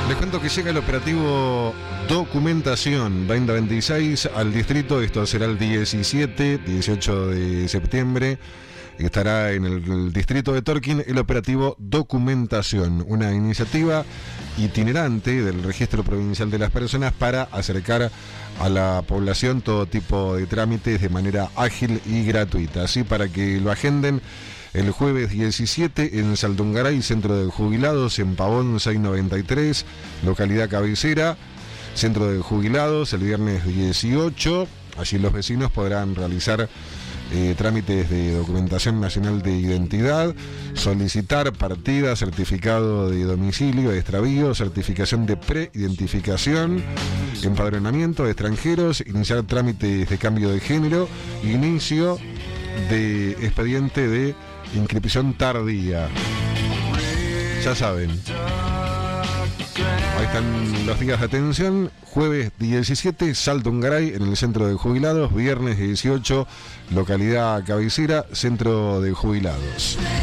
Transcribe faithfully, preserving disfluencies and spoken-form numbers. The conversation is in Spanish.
Les cuento que llega el operativo Documentación veinte veintiséis al distrito. Esto será el diecisiete, dieciocho de septiembre. Estará en el, el distrito de Torquín el operativo Documentación, una iniciativa itinerante del Registro Provincial de las Personas para acercar a la población todo tipo de trámites de manera ágil y gratuita. Así, para que lo agenden, el jueves diecisiete en Saldungaray, Centro de Jubilados, en Pavón seiscientos noventa y tres, localidad cabecera, Centro de Jubilados. El viernes dieciocho, allí los vecinos podrán realizar Eh, trámites de documentación nacional de identidad, solicitar partida, certificado de domicilio, de extravío, certificación de preidentificación, empadronamiento de extranjeros, iniciar trámites de cambio de género, inicio de expediente de inscripción tardía. Ya saben, ahí están los días de atención. Jueves diecisiete, Saldungaray, en el Centro de Jubilados. Viernes dieciocho, localidad cabecera, Centro de Jubilados.